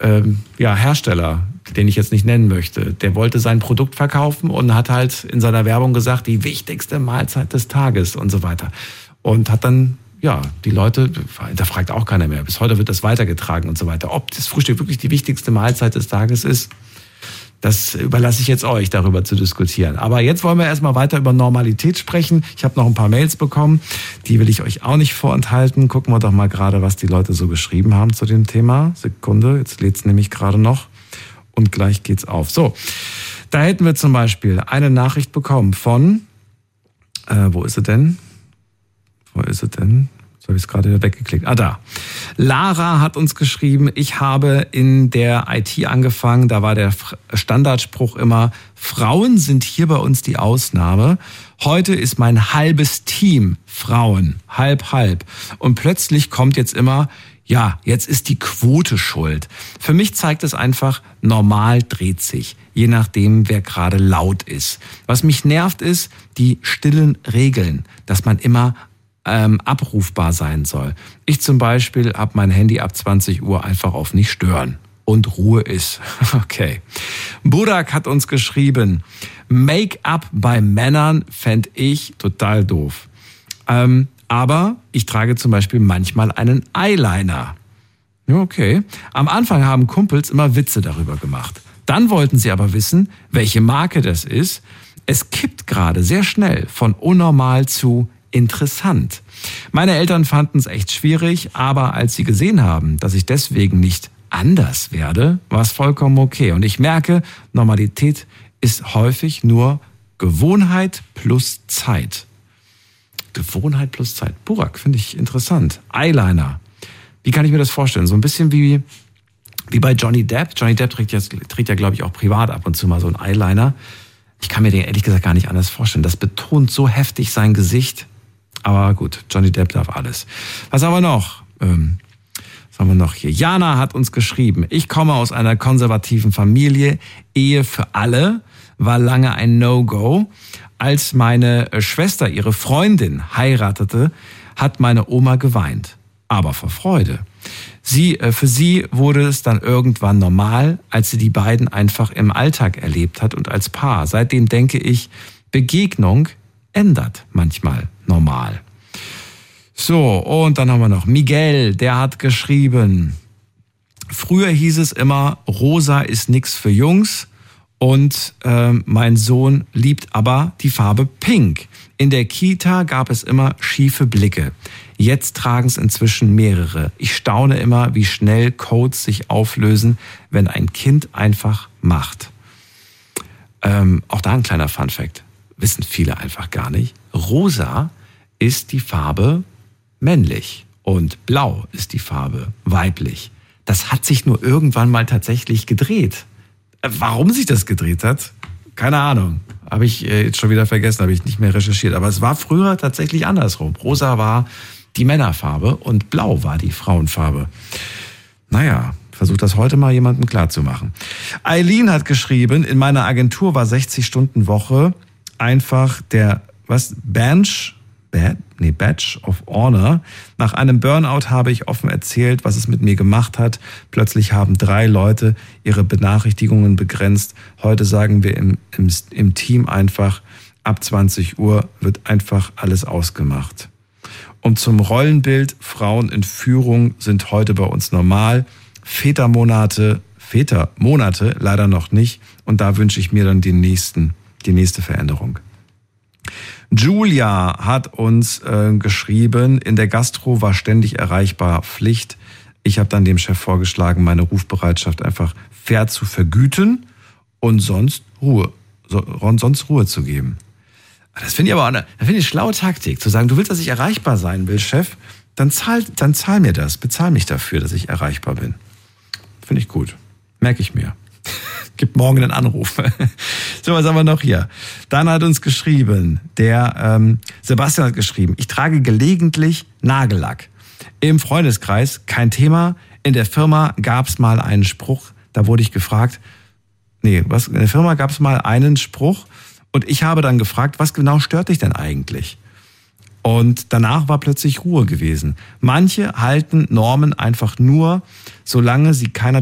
Hersteller, den ich jetzt nicht nennen möchte, der wollte sein Produkt verkaufen und hat halt in seiner Werbung gesagt, die wichtigste Mahlzeit des Tages und so weiter. Und hat dann, die Leute, da fragt auch keiner mehr. Bis heute wird das weitergetragen und so weiter. Ob das Frühstück wirklich die wichtigste Mahlzeit des Tages ist, das überlasse ich jetzt euch, darüber zu diskutieren. Aber jetzt wollen wir erstmal weiter über Normalität sprechen. Ich habe noch ein paar Mails bekommen, die will ich euch auch nicht vorenthalten. Gucken wir doch mal gerade, was die Leute so geschrieben haben zu dem Thema. Sekunde, jetzt lädt es nämlich gerade noch und gleich geht's auf. So, da hätten wir zum Beispiel eine Nachricht bekommen von, wo ist sie denn? Jetzt habe ich es gerade wieder weggeklickt. Da. Lara hat uns geschrieben, ich habe in der IT angefangen, da war der Standardspruch immer, Frauen sind hier bei uns die Ausnahme. Heute ist mein halbes Team Frauen, halb. Und plötzlich kommt jetzt immer, jetzt ist die Quote schuld. Für mich zeigt es einfach, normal dreht sich, je nachdem, wer gerade laut ist. Was mich nervt, ist die stillen Regeln, dass man immer abrufbar sein soll. Ich zum Beispiel habe mein Handy ab 20 Uhr einfach auf nicht stören und Ruhe ist. Okay. Burak hat uns geschrieben, Make-up bei Männern fände ich total doof. Aber ich trage zum Beispiel manchmal einen Eyeliner. Ja, okay. Am Anfang haben Kumpels immer Witze darüber gemacht. Dann wollten sie aber wissen, welche Marke das ist. Es kippt gerade sehr schnell von unnormal zu interessant. Meine Eltern fanden es echt schwierig, aber als sie gesehen haben, dass ich deswegen nicht anders werde, war es vollkommen okay. Und ich merke, Normalität ist häufig nur Gewohnheit plus Zeit. Gewohnheit plus Zeit. Burak, finde ich interessant. Eyeliner. Wie kann ich mir das vorstellen? So ein bisschen wie bei Johnny Depp. Johnny Depp trägt ja, glaube ich, auch privat ab und zu mal so einen Eyeliner. Ich kann mir den ehrlich gesagt gar nicht anders vorstellen. Das betont so heftig sein Gesicht. Aber gut, Johnny Depp darf alles. Was haben wir noch? Hier? Jana hat uns geschrieben, ich komme aus einer konservativen Familie. Ehe für alle war lange ein No-Go. Als meine Schwester ihre Freundin heiratete, hat meine Oma geweint. Aber vor Freude. Für sie wurde es dann irgendwann normal, als sie die beiden einfach im Alltag erlebt hat und als Paar. Seitdem denke ich, Begegnung ändert manchmal normal. So, und dann haben wir noch Miguel, der hat geschrieben, früher hieß es immer, rosa ist nix für Jungs und mein Sohn liebt aber die Farbe Pink. In der Kita gab es immer schiefe Blicke. Jetzt tragen es inzwischen mehrere. Ich staune immer, wie schnell Codes sich auflösen, wenn ein Kind einfach macht. Auch da ein kleiner Funfact. Wissen viele einfach gar nicht. Rosa ist die Farbe männlich und blau ist die Farbe weiblich. Das hat sich nur irgendwann mal tatsächlich gedreht. Warum sich das gedreht hat? Keine Ahnung. Habe ich jetzt schon wieder vergessen, habe ich nicht mehr recherchiert. Aber es war früher tatsächlich andersrum. Rosa war die Männerfarbe und blau war die Frauenfarbe. Naja, versucht das heute mal jemandem klarzumachen. Eileen hat geschrieben, in meiner Agentur war 60-Stunden-Woche einfach der Badge of Honor. Nach einem Burnout habe ich offen erzählt, was es mit mir gemacht hat. Plötzlich haben 3 Leute ihre Benachrichtigungen begrenzt. Heute sagen wir im Team einfach, ab 20 Uhr wird einfach alles ausgemacht. Und zum Rollenbild, Frauen in Führung sind heute bei uns normal. Vätermonate leider noch nicht. Und da wünsche ich mir dann die nächste Veränderung. Julia hat uns geschrieben, in der Gastro war ständig erreichbar Pflicht. Ich habe dann dem Chef vorgeschlagen, meine Rufbereitschaft einfach fair zu vergüten und sonst Ruhe zu geben. Das finde ich aber eine schlaue Taktik, zu sagen, du willst, dass ich erreichbar sein will, Chef, dann zahl mir das, bezahl mich dafür, dass ich erreichbar bin. Finde ich gut, merke ich mir. Gibt morgen einen Anruf. So, was haben wir noch hier? Dan hat uns geschrieben, Sebastian hat geschrieben, ich trage gelegentlich Nagellack. Im Freundeskreis kein Thema. In der Firma gab es mal einen Spruch, da wurde ich gefragt, in der Firma gab es mal einen Spruch und ich habe dann gefragt, was genau stört dich denn eigentlich? Und danach war plötzlich Ruhe gewesen. Manche halten Normen einfach nur, solange sie keiner